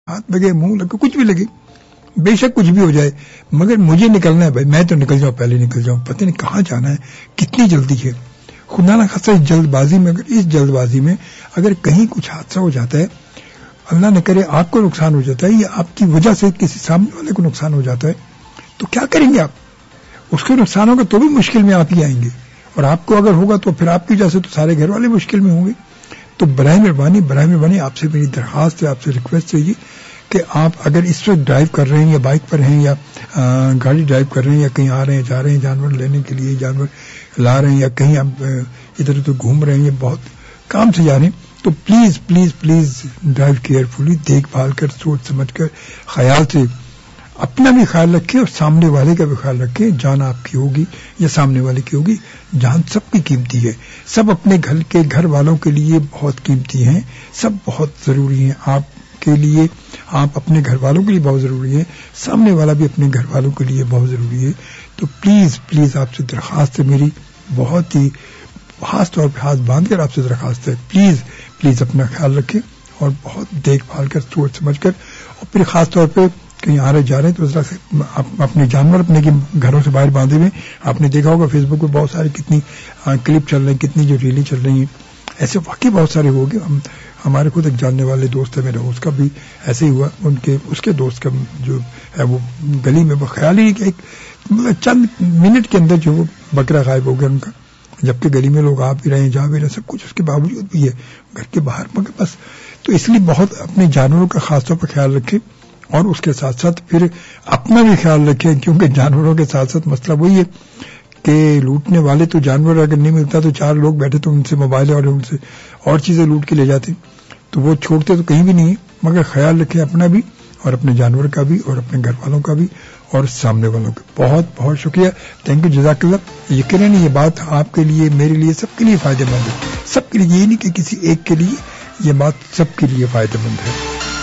ہاتھ لگے, منہ لگے, کچھ بھی لگے, بے شک کچھ بھی ہو جائے, مگر مجھے نکلنا ہے بھائی, میں تو نکل جاؤں, پہلے نکل جاؤں, پتہ نہیں کہاں جانا ہے, کتنی جلدی ہے. خدا نہ خاصا اس جلد بازی میں, اگر اس جلد بازی میں اگر کہیں کچھ حادثہ ہو جاتا ہے, اللہ نہ کرے آپ کو نقصان ہو جاتا ہے یا آپ کی وجہ سے کسی سامنے والے کو نقصان ہو جاتا ہے, تو کیا کریں گے آپ؟ اس کو نقصان ہوگا تو بھی مشکل میں آپ ہی آئیں گے, اور آپ کو اگر ہوگا تو پھر آپ کی وجہ سے تو سارے گھر والے مشکل میں ہوں گے. تو براہ مہربانی آپ سے میری درخواست ہے, آپ سے ریکویسٹ ہے کہ آپ اگر اس وقت ڈرائیو کر رہے ہیں یا بائک پر ہیں یا گاڑی ڈرائیو کر رہے ہیں یا کہیں آ رہے ہیں جا رہے ہیں جانور لینے کے لیے, جانور لا رہے ہیں یا کہیں آپ ادھر ادھر گھوم رہے ہیں یا بہت کام سے جا رہے ہیں, تو پلیز ڈرائیو کیئرفلی, دیکھ بھال کر, سوچ سمجھ کر, خیال سے اپنا بھی خیال رکھیں اور سامنے والے کا بھی خیال رکھیں. جان آپ کی ہوگی یا سامنے والے کی ہوگی, جان سب کی قیمتی ہے. سب اپنے گھر والوں کے لیے بہت قیمتی ہیں, سب بہت ضروری ہیں آپ کے لیے, آپ اپنے گھر والوں کے لیے بہت ضروری ہے, سامنے والا بھی اپنے گھر والوں کے لیے بہت ضروری ہے. تو پلیز آپ سے درخواست ہے میری, بہت ہی خاص طور پہ ہاتھ باندھ کر آپ سے درخواست ہے, پلیز اپنا خیال رکھیں اور بہت دیکھ بھال کر, سوچ سمجھ کر, اور پھر خاص طور پہ کہیں آ رہے جا رہے ہیں تو ذرا سے اپنے جانور اپنے گھروں سے باہر باندھے ہوئے. آپ نے دیکھا ہوگا فیس بک پہ بہت ساری کتنی کلپ چل رہے ہیں, کتنی جو ریلیں چل رہی ہیں, ایسے واقعی بہت سارے ہو گئے. ہمارے خود ایک جاننے والے دوست ہے میرا, اس کا بھی ایسے ہی ہوا. اس کے دوست کا جو ہے وہ گلی میں, وہ خیال ہی کہ ایک چند منٹ کے اندر جو وہ بکرا غائب ہو گیا ان کا, جبکہ گلی میں لوگ آ بھی رہے ہیں, جا بھی رہے ہیں, سب کچھ اس کے باوجود بھی ہے گھر کے باہر, مگر بس. تو اس لیے بہت اپنے جانوروں کا خاص طور پر خیال رکھیں, اور اس کے ساتھ ساتھ پھر اپنا بھی خیال رکھیں, کیونکہ جانوروں کے ساتھ ساتھ مسئلہ وہی ہے کہ لوٹنے والے تو جانور اگر نہیں ملتا تو چار لوگ بیٹھے تو ان سے موبائل اور ان سے اور چیزیں لوٹ کے لے جاتے, تو وہ چھوڑتے تو کہیں بھی نہیں. مگر خیال رکھیں اپنا بھی اور اپنے جانور کا بھی اور اپنے گھر والوں کا بھی اور سامنے والوں کا. بہت بہت شکریہ, تھینک یو, جزاک اللہ. یقیناً یہ بات آپ کے لیے, میرے لیے, سب کے لیے فائدہ مند ہے, سب کے لیے, یہ نہیں کہ کسی ایک کے لیے, یہ بات سب کے لیے فائدہ مند ہے.